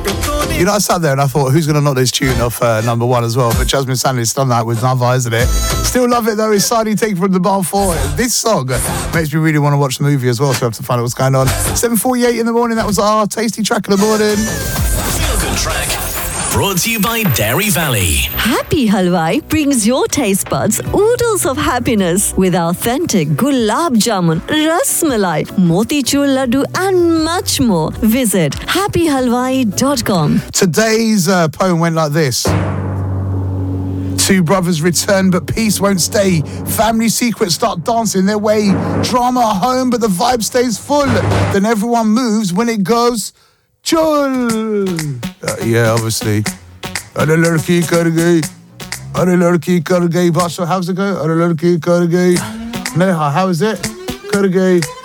You know, I sat there and I thought, who's going to knock this tune off number one as well? But Jasmine Stanley's done that with Nava, isn't it? Still love it though. It's Sadi taken from the Bar 4. This song makes me really want to watch the movie as well, so I have to find out what's going on. 7:48 in the morning, that was our tasty track of the morning. Feel Good Track. Brought to you by Dairy Valley. Happy Halwai brings your taste buds oodles of happiness with authentic gulab jamun, ras malai, motichur laddu and much more. Visit happyhalwai.com. Today's poem went like this. Two brothers return, but peace won't stay. Family secrets start dancing their way. Drama at home, but the vibe stays full. Then everyone moves when it goes chul. Yeah, obviously. Are ladki kar gayi. Are ladki kar gayi. Basha, how's it go? Are ladki kar gayi. No, how is it? Kar gayi.